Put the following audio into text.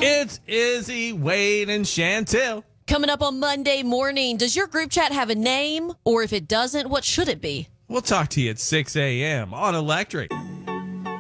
It's Izzy, Wade, and Chantel. Coming up on Monday morning, does your group chat have a name? Or if it doesn't, what should it be? We'll talk to you at 6 a.m. on Electric.